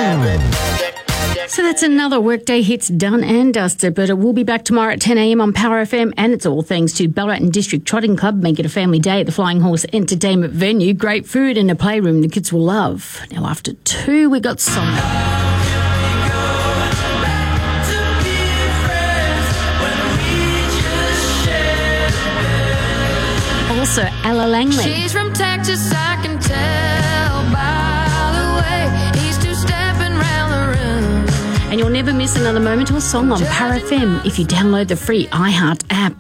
So that's another Workday Hits done and dusted, but it will be back tomorrow at 10 a.m. on Power FM, and it's all thanks to Ballarat and District Trotting Club. Make it a family day at the Flying Horse Entertainment Venue. Great food and a playroom the kids will love. Now after 2, we got Song. Also, Ella Langley. She's from Texas, I can tell by the way he's two-stepping round the room. And you'll never miss another moment or song on Power FM if you download the free iHeart app.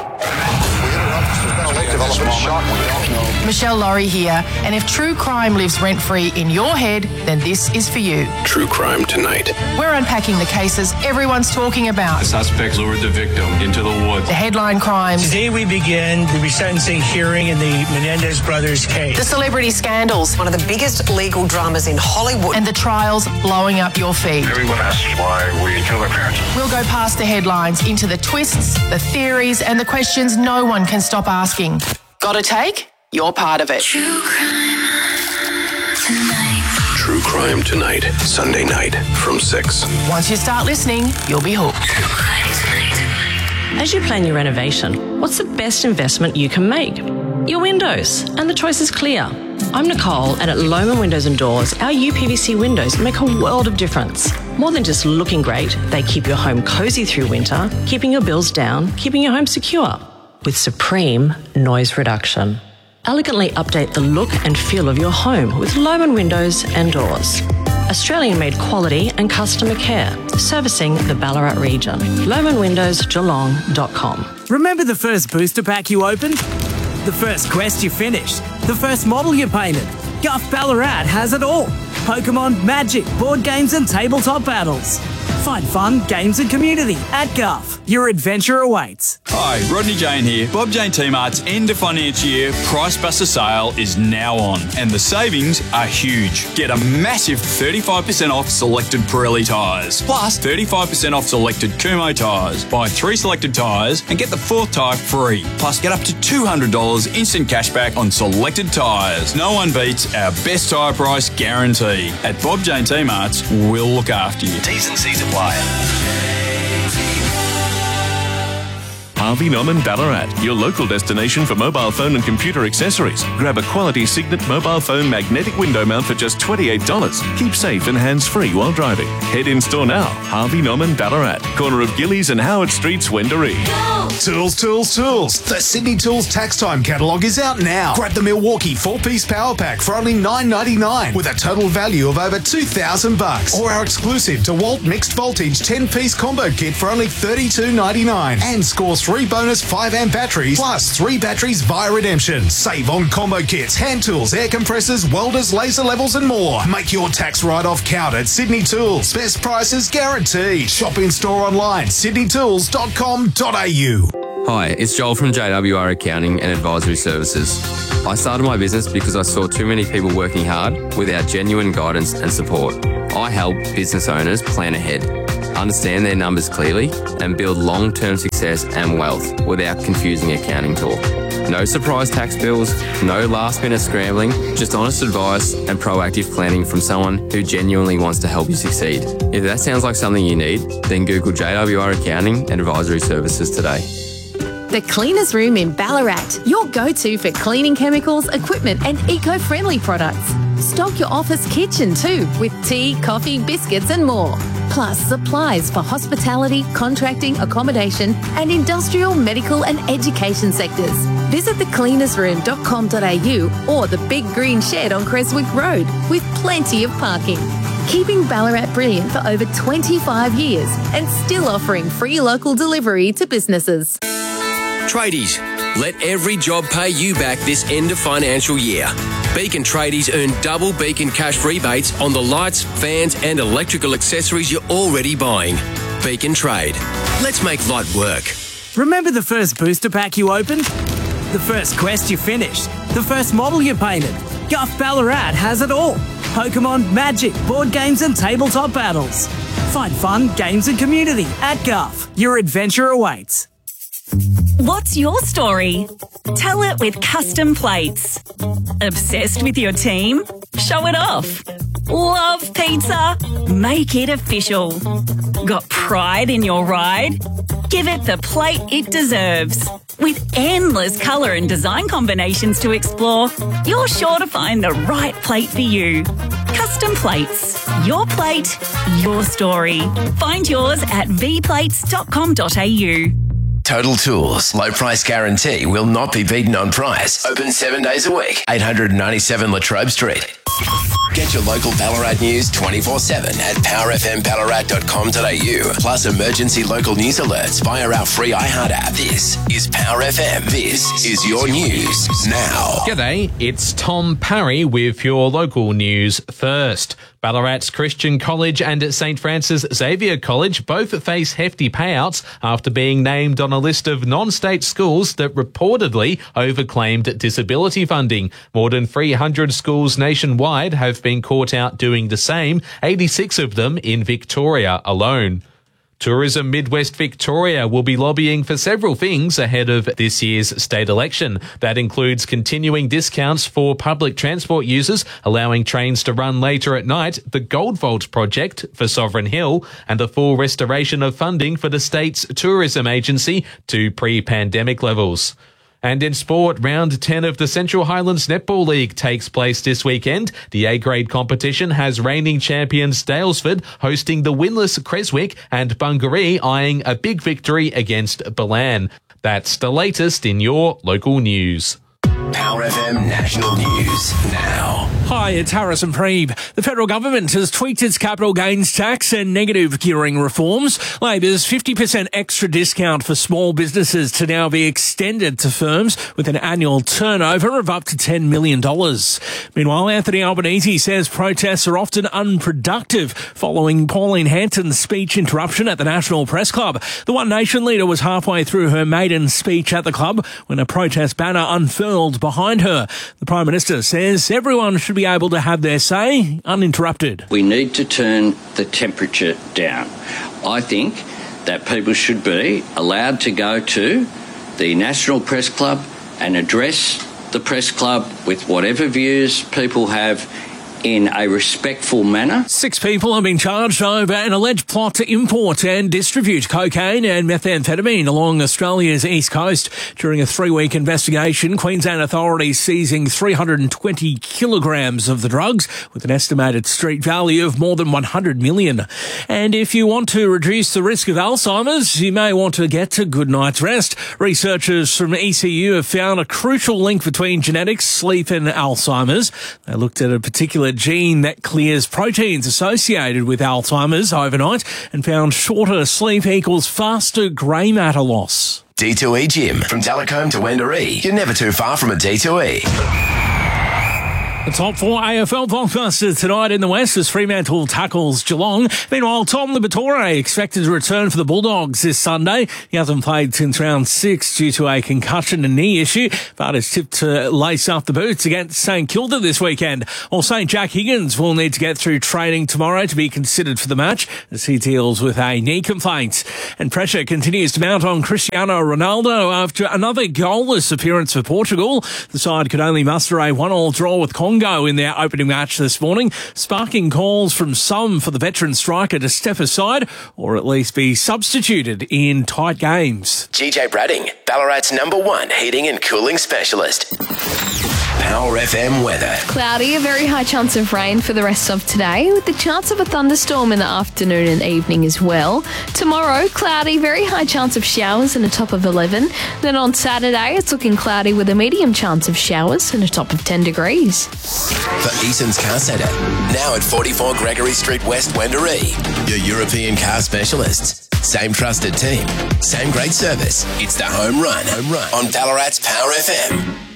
Michelle Laurie here, and if true crime lives rent-free in your head, then this is for you. True Crime Tonight. We're unpacking the cases everyone's talking about. The suspect lured the victim into the woods. The headline crimes. Today we begin the resentencing hearing in the Menendez brothers case. The celebrity scandals. One of the biggest legal dramas in Hollywood. And the trials blowing up your feed. Everyone asks why we kill our parents. We'll go past the headlines into the twists, the theories, and the questions no one can stop asking. Got a take? You're part of it. True Crime Tonight. True Crime Tonight. Sunday night from 6. Once you start listening, you'll be hooked. As you plan your renovation, what's the best investment you can make? Your windows, and the choice is clear. I'm Nicole, and at Lohmann Windows and Doors, our UPVC windows make a world of difference. More than just looking great, they keep your home cosy through winter, keeping your bills down, keeping your home secure. With supreme noise reduction. Elegantly update the look and feel of your home with Lohmann Windows and Doors. Australian-made quality and customer care, servicing the Ballarat region. LoehmannWindowsGeelong.com. Remember the first booster pack you opened? The first quest you finished? The first model you painted? Guff Ballarat has it all. Pokemon, Magic, board games and tabletop battles. Find fun, games and community at Guff. Your adventure awaits. Hi, Rodney Jane here. Bob Jane T-Mart's end of financial year Price Buster sale is now on, and the savings are huge. Get a massive 35% off selected Pirelli tyres, plus 35% off selected Kumho tyres. Buy 3 selected tyres and get the 4th tyre free. Plus get up to $200 instant cashback on selected tyres. No one beats our best tyre price guarantee. At Bob Jane T-Mart's, we'll look after you. T's and C's apply. Harvey Norman Ballarat, your local destination for mobile phone and computer accessories. Grab a quality Signet mobile phone magnetic window mount for just $28. Keep safe and hands-free while driving. Head in store now. Harvey Norman Ballarat, corner of Gillies and Howard Streets, Wendouree. Tools, tools, tools. The Sydney Tools Tax Time catalogue is out now. Grab the Milwaukee 4-piece power pack for only $9.99 with a total value of over $2,000. Or our exclusive DeWalt mixed voltage 10-piece combo kit for only $32.99. And score 3 bonus 5-amp batteries plus 3 batteries via redemption. Save on combo kits, hand tools, air compressors, welders, laser levels and more. Make your tax write-off count at Sydney Tools. Best prices guaranteed. Shop in store online, sydneytools.com.au. Hi, it's Joel from JWR Accounting and Advisory Services. I started my business because I saw too many people working hard without genuine guidance and support. I help business owners plan ahead, understand their numbers clearly, and build long-term success and wealth without confusing accounting talk. No surprise tax bills, no last-minute scrambling, just honest advice and proactive planning from someone who genuinely wants to help you succeed. If that sounds like something you need, then Google JWR Accounting and Advisory Services today. The Cleaners Room in Ballarat, your go-to for cleaning chemicals, equipment and eco-friendly products. Stock your office kitchen too with tea, coffee, biscuits and more. Plus supplies for hospitality, contracting, accommodation and industrial, medical and education sectors. Visit thecleanersroom.com.au or the Big Green Shed on Creswick Road with plenty of parking. Keeping Ballarat brilliant for over 25 years and still offering free local delivery to businesses. Tradies, let every job pay you back this end of financial year. Beacon Tradies earn double Beacon cash rebates on the lights, fans and electrical accessories you're already buying. Beacon Trade. Let's make light work. Remember the first booster pack you opened? The first quest you finished? The first model you painted? Guff Ballarat has it all. Pokemon, Magic, board games and tabletop battles. Find fun, games and community at Guff. Your adventure awaits. What's your story? Tell it with Custom Plates. Obsessed with your team? Show it off. Love pizza? Make it official. Got pride in your ride? Give it the plate it deserves. With endless colour and design combinations to explore, you're sure to find the right plate for you. Custom Plates. Your plate, your story. Find yours at vplates.com.au. Total Tools. Low price guarantee will not be beaten on price. Open 7 days a week. 897 Latrobe Street. Get your local Ballarat news 24/7 at powerfmballarat.com.au. Plus emergency local news alerts via our free iHeart app. This is Power FM. This is your news now. G'day, it's Tom Parry with your local news first. Ballarat's Christian College and St Francis Xavier College both face hefty payouts after being named on a list of non-state schools that reportedly overclaimed disability funding. More than 300 schools nationwide have been caught out doing the same, 86 of them in Victoria alone. Tourism Midwest Victoria will be lobbying for several things ahead of this year's state election. That includes continuing discounts for public transport users, allowing trains to run later at night, the Gold Vault project for Sovereign Hill, and the full restoration of funding for the state's tourism agency to pre-pandemic levels. And in sport, round 10 of the Central Highlands Netball League takes place this weekend. The A-grade competition has reigning champions Daylesford hosting the winless Creswick and Bungaree eyeing a big victory against Balan. That's the latest in your local news. Power FM National News now. Hi, it's Harrison Preeb. The federal government has tweaked its capital gains tax and negative gearing reforms. Labor's 50% extra discount for small businesses to now be extended to firms with an annual turnover of up to $10 million. Meanwhile, Anthony Albanese says protests are often unproductive following Pauline Hanson's speech interruption at the National Press Club. The One Nation leader was halfway through her maiden speech at the club when a protest banner unfurled behind her. The Prime Minister says everyone should be able to have their say uninterrupted. We need to turn the temperature down. I think that people should be allowed to go to the National Press Club and address the Press Club with whatever views people have in a respectful manner. 6 people have been charged over an alleged plot to import and distribute cocaine and methamphetamine along Australia's east coast. During a 3-week investigation, Queensland authorities seizing 320 kilograms of the drugs with an estimated street value of more than $100 million. And if you want to reduce the risk of Alzheimer's, you may want to get a good night's rest. Researchers from ECU have found a crucial link between genetics, sleep and Alzheimer's. They looked at a particular gene that clears proteins associated with Alzheimer's overnight and found shorter sleep equals faster grey matter loss. D2E Gym. From Talcombe to Wendouree, you're never too far from a D2E. The top 4 AFL blockbusters tonight in the West as Fremantle tackles Geelong. Meanwhile, Tom Liberatore expected to return for the Bulldogs this Sunday. He hasn't played since round 6 due to a concussion and knee issue, but is tipped to lace up the boots against St Kilda this weekend. Or St Jack Higgins will need to get through training tomorrow to be considered for the match as he deals with a knee complaint. And pressure continues to mount on Cristiano Ronaldo after another goalless appearance for Portugal. The side could only muster a 1-1 draw with Congo in their opening match this morning, sparking calls from some for the veteran striker to step aside or at least be substituted in tight games. GJ Bradding, Ballarat's #1 heating and cooling specialist. Power FM weather. Cloudy, a very high chance of rain for the rest of today, with the chance of a thunderstorm in the afternoon and evening as well. Tomorrow, cloudy, very high chance of showers and a top of 11. Then on Saturday, it's looking cloudy with a medium chance of showers and a top of 10 degrees. For Eason's Car Centre, now at 44 Gregory Street West, Wendouree. Your European car specialists. Same trusted team. Same great service. It's the home run on Ballarat's Power FM.